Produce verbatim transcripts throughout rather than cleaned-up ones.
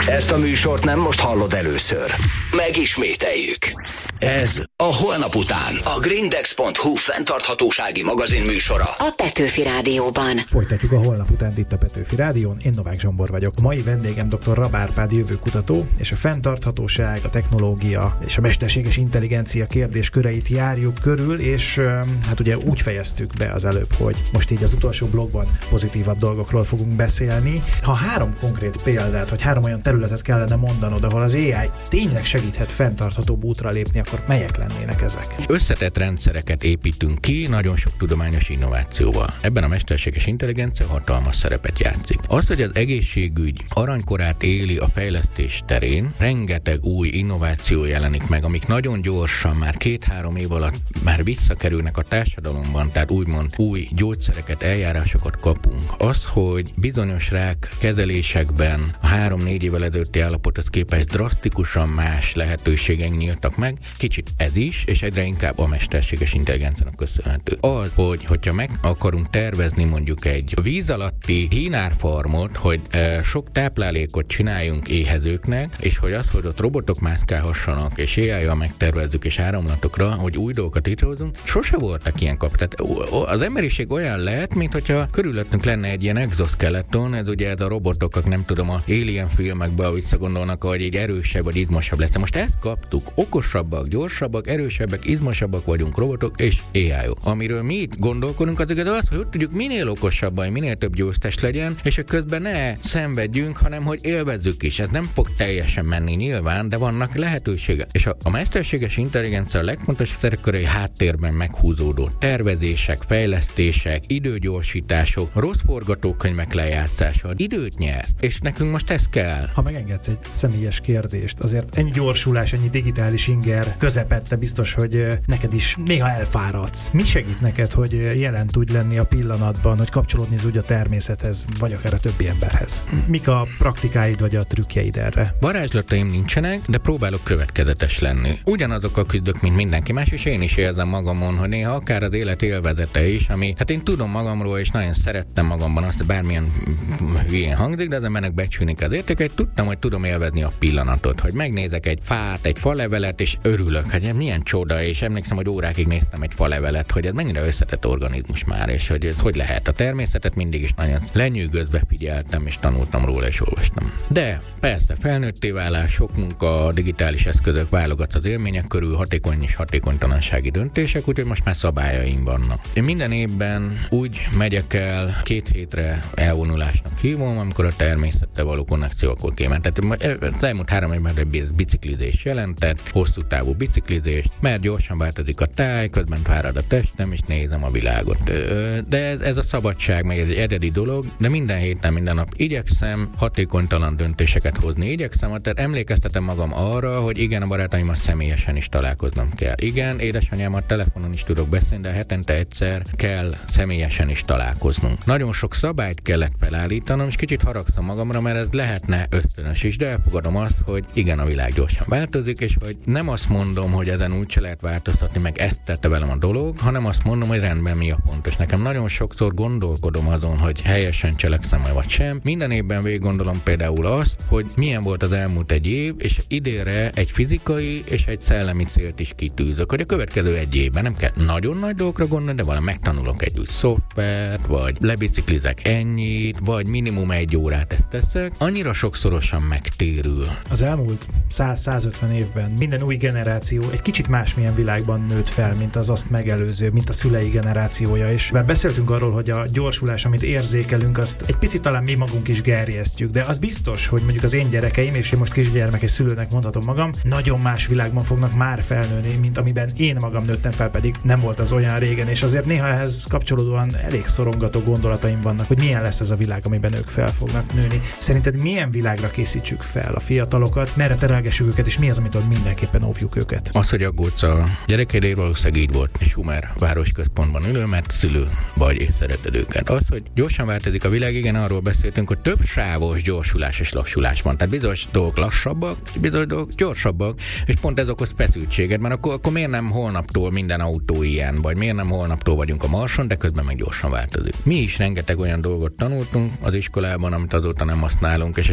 Ezt a műsort nem most hallod először. Megismételjük. Ez a Holnap után. A grindex pont hu fenntarthatósági magazin műsora. A Petőfi Rádióban. Folytatjuk a Holnap után itt a Petőfi Rádión. Én Novák Zsombor vagyok. A mai vendégem dr. Rab Árpád jövőkutató, és a fenntarthatóság, a technológia és a mesterséges intelligencia kérdésköreit járjuk körül, és hát ugye úgy fejeztük be az előbb, hogy most így az utolsó blogban pozitívabb dolgokról fogunk beszélni. Ha három konkrét példát, vagy három olyan területet kellene mondanod, ahol az á i tényleg segíthet fenntarthatóbb útra lépni, akkor melyek lennének ezek? Összetett rendszereket építünk ki nagyon sok tudományos innovációval. Ebben a mesterséges intelligencia hatalmas szerepet játszik. Az, hogy az egészségügy aranykorát éli a fejlesztés terén, rengeteg új innováció jelenik meg, amik nagyon gyorsan, már két-három év alatt már visszakerülnek a társadalomban, tehát úgymond új gyógyszereket, eljárásokat kapunk. Az, hogy bizonyos rák kezelésekben a három-négy évvel ezelőtti állapothoz képest drasztikusan más lehetőségeink nyíltak meg, kicsit ez is, és egyre inkább a mesterséges intelligenciának köszönhető. Az, hogy hogyha meg akarunk tervezni mondjuk egy víz alatti hínárfarmot, hogy e, sok táplálékot csináljunk éhezőknek, és hogy az, hogy ott robotok mászkálhassanak, és á i-jal megtervezzük, és áramlatokra, hogy új dolgokat létrehozunk, sose voltak ilyen kap. Tehát az emberiség olyan lehet, mint hogyha körülöttünk lenne egy ilyen exoskeleton, ez ugye ez a robotok, nem tudom, a Alien filmekben visszagondolnak, hogy így erősebb vagy izmosabb lesz. Most ezt kaptuk, okosabbak, gyorsabbak, erősebbek, izmosabbak vagyunk robotok és á i-ok. Amiről mi itt gondolkodunk, az az, hogy ott tudjuk minél okosabban, minél több győztes legyen, és hogy közben ne szenvedjünk, hanem hogy élvezzük is. Ez nem fog teljesen menni nyilván, de vannak lehetőségek. És a, a mesterséges intelligencia a legfontosabb szerepkörei háttérben meghúzódó tervezések, fejlesztések, időgyorsítások, rossz forgatókönyvek lejátszása, időt nyer. És nekünk most ez kell. Ha megengedsz egy személyes kérdést, azért ennyi gyorsulás, ennyi digitális inger közepette biztos, hogy neked is néha elfáradsz. Mi segít neked, hogy jelen tudj lenni a pillanatban, hogy kapcsolódni úgy a természethez, vagy akár a többi emberhez? Mik a praktikáid, vagy a trükkjeid erre? Varázslataim nincsenek, de próbálok következetes lenni. Ugyanazokkal küzdök, mint mindenki más, és én is érzem magamon, hogy néha akár az élet élvezete is, ami, hát én tudom magamról, és nagyon szerettem magamban azt, hogy bármilyen hülyén hangzik, de az embernek becsülni az értéket, tudtam, hogy tudom élvezni a pillanatot, hogy megnézek egy fát, egy falevelet, és örülök, hogy milyen csoda, és emlékszem, hogy órákig néztem egy falevelet, hogy ez mennyire összetett organizmus már, és hogy ez hogy lehet. A természetet mindig is nagyon lenyűgözve figyeltem, és tanultam róla, és olvastam. De persze, felnőtté válás, sok munka, digitális eszközök, válogatsz az élmények körül, hatékony és hatékonytalansági döntések, úgyhogy most már szabályaim vannak. Én minden évben úgy megyek el, két hétre elvonulásnak hívom, amikor a természettel való konnekció akkor kémen. Tehát az elmúlt három évben egy biciklizés jelentett, hosszú távú biciklizést, mert gyorsan változik a táj, közben fárad a testem, és nézem a világot. De ez, ez a szabadság, meg ez egy eredeti dolog, de minden héten, minden nap igyekszem hatékonytalan döntéseket hozni. Igyekszem, tehát emlékeztetem magam arra, hogy igen, a barátaimmal személyesen is találkoznom kell. Igen, édesanyámmal telefonon is tudok beszélni, de hetente egyszer kell személyesen is találkoznunk. Nagyon sok szabályt kellett felállítanom, és kicsit haragszom magamra, mert ez lehetne ösztönös is, de elfogadom azt, hogy igen, a világ gyorsan változik, és hogy nem azt mondom, hogy ezen úgy se lehet változtatni, meg ezt tette velem a dolog, hanem azt mondom, hogy rendben mi a fontos. Nekem nagyon sokszor gondolkodom azon, hogy helyesen cselekszem vagy sem. Minden évben végig gondolom például azt, hogy milyen volt az elmúlt egy év, és idénre egy fizikai és egy szellemi célt is kitűzök, hogy a következő egy évben nem kell nagyon nagy dolgokra gondolni, de valami megtanulok egy új szoftvert, vagy lebiciklizek ennyit, vagy minimum egy órát ezt teszek. Annyira sokszorosan megtérül. Az elmúlt száz-százötven évben minden új generáció egy kicsit másmilyen világban nőtt fel, mint az azt megelőző, mint a szülei generációja, és bár beszéltünk arról, hogy a gyorsulás, amit érzékelünk, azt egy picit talán mi magunk is gerjesztjük, de az biztos, hogy mondjuk az én gyerekeim, és én most kisgyermek és szülőnek mondhatom magam, nagyon más világban fognak már felnőni, mint amiben én magam nőttem fel, pedig nem volt az olyan régen, és azért néha ehhez kapcsolódóan elég szorongató gondolataim vannak, hogy milyen lesz ez a világ, amiben ők fel fognak nőni. Szerinted milyen világra készítsük fel a fiatalokat, merre terelgessük őket, és mi az, amitől mindenképpen óvjuk őket? Az, hogy aggódsz a gyerekeidért, valószínűleg így volt Sumer városközpontban ülő, mert szülő vagy és szereted őket. Az, hogy gyorsan változik a világ, igen, arról beszéltünk, hogy több sávos gyorsulás és lassulás van. Tehát bizonyos dolgok lassabbak, bizonyos dolgok gyorsabbak, és pont ez okoz feszültséget, mert akkor, akkor miért nem holnaptól minden autó ilyen, vagy miért nem holnaptól vagyunk a Marson, de közben meg gyorsan változik. Mi is rengeteg olyan dolgot tanultunk az iskolában, amit azóta nem használunk, és egy csomó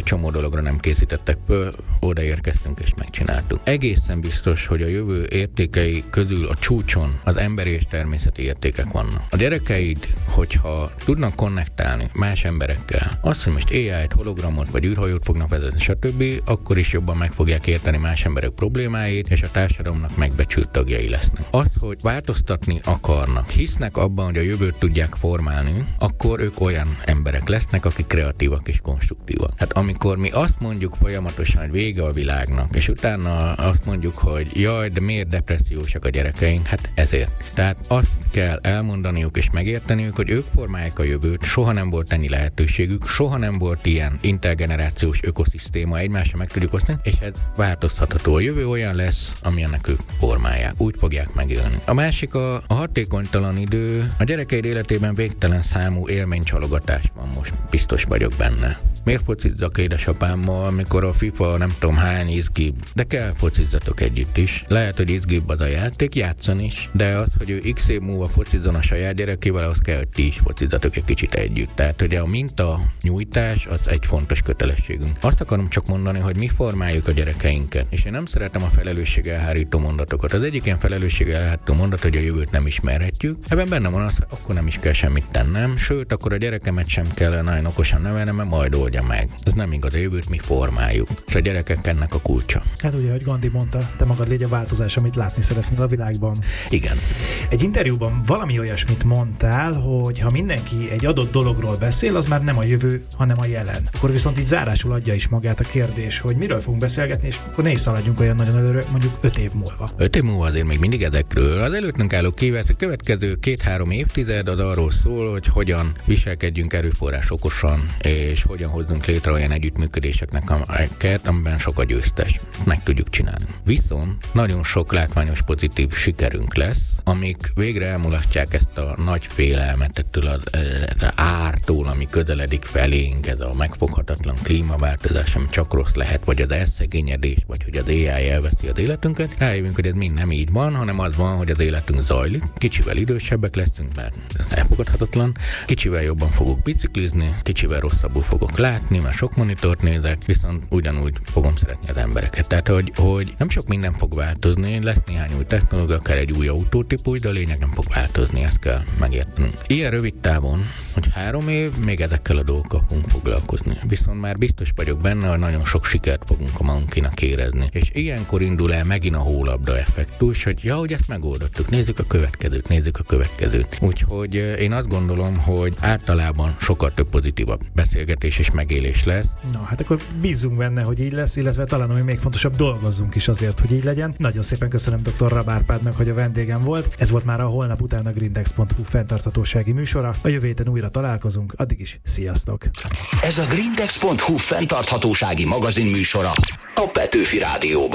dologra nem készítettek föl, odaérkeztünk és megcsináltuk. Egészen biztos, hogy a jövő értékei közül a csúcson az emberi és természeti értékek vannak. A gyerekeid, hogyha tudnak konnektálni más emberekkel, azt, hogy most á í-t, hologramot vagy űrhajót fognak vezetni, stb., akkor is jobban meg fogják érteni más emberek problémáit, és a társadalomnak megbecsült tagjai lesznek. Az, hogy változtatni akarnak, hisznek abban, hogy a jövőt tudják formálni, akkor ők olyan emberek lesznek, akik kreatívak és konstruktívak. Hát amikor mi azt mondjuk folyamatosan, hogy vége a világnak, és utána azt mondjuk, hogy jaj, de miért depressziósak a gyerekeink, hát ezért. Tehát azt kell elmondaniuk és megérteniük, hogy ők formálják a jövőt, soha nem volt ennyi lehetőségük, soha nem volt ilyen intergenerációs ökoszisztéma, egymásra meg tudjuk osztani, és ez változtatható. A jövő olyan lesz, amilyennek ők formálják. Úgy fogják megélni. A másik a, a hatékonytalan idő. A gyerekeid életében végtelen számú élménycsalogatás van most. Biztos vagyok benne. Miért focizzak édesapámmal, amikor a FIFA nem tudom hány izgibb, de kell focizzatok együtt is. Lehet, hogy izgibb az a játék, játszon is, de az, hogy ő x év múlva focizzon a saját gyerekével, az kell, hogy ti is focizzatok egy kicsit együtt. Tehát ugye a minta nyújtás az egy fontos kötelességünk. Azt akarom csak mondani, hogy mi formáljuk a gyerekeinket, és én nem szeretem a felelősség elhárító mondatokat. Az egyik ilyen felelősség elhárító mondat, hogy a jövőt nem ismerhetjük. Ebben benne van az, akkor nem is kell semmit tennem, sőt, akkor a gyerekemet sem kell nagyon okosan nevelnem, mert majd oldja meg. Ez nem igaz, a jövőt mi formáljuk. És a gyerekek ennek a kulcsa. Hát ugye, hogy Gandhi mondta, te magad légy a változás, amit látni szeretnél a világban. Igen. Egy interjúban valami olyasmit mondtál, hogy ha mindenki egy adott dologról beszél, az már nem a jövő, hanem a jelen. Akkor viszont így zárásul adja is magát a kérdés, hogy miről fogunk beszélgetni, és akkor ne is szaladjunk olyan nagyon előre, mondjuk öt év múlva. Öt év múlva azért még mindig ezekről. Az előttünk álló kívás, a következő két-három évtized az arról szól, hogy hogyan viselkedjünk erőforrás okosan, és hogyan hozzunk létre olyan együttműködéseknek, amelyeket, amiben sok a győztes. Meg tudjuk csinálni. Viszont nagyon sok látványos pozitív sikerünk lesz, amik végre elmulasztják ezt a nagy félelmet ettől az, az ártól, ami közeledik felénk, ez a megfoghatatlan klímaváltozás, ami csak rossz lehet, vagy az elszegényedés, vagy hogy az á í elveszi az életünket. Rájövünk, hogy ez mind nem így van, hanem az van, hogy az életünk zajlik. Kicsivel idősebbek leszünk, mert ez elfogadhatatlan. Kicsivel jobban fogok biciklizni, kicsivel rosszabbul fogok látni, mert sok monitort nézek, viszont ugyanúgy fogom szeretni az embereket. Tehát, hogy, hogy nem sok minden fog változni, lesz néhány új technológia, akár egy új autótípus, de a lényeg nem fog változni, ezt kell megérteni. Ilyen rövid távon, hogy három év, még ezekkel a dolgokkal fogunk foglalkozni. Viszont már biztos vagyok benne, hogy nagyon sok sikert fogunk a magunkinak érezni. És ilyenkor indul el megint a hólabda effektus, hogy ja, hogy ezt megoldottuk, nézzük a következőt, nézzük a következőt. Úgyhogy én azt gondolom, hogy általában sokkal több pozitívabb beszélgetés és megélés lesz. Na, hát akkor bízunk benne, hogy így lesz, illetve talán ami még fontosabb, dolgozzunk is azért, hogy így legyen. Nagyon szépen köszönöm dr. Rab Árpádnak, hogy a vendégem volt. Ez volt már a holnap után a grindex pont hu fenntarthatósági műsora. A jövő héten újra találkozunk, addig is sziasztok! Ez a grindex pont hu fenntarthatósági magazin műsora a Petőfi Rádióban.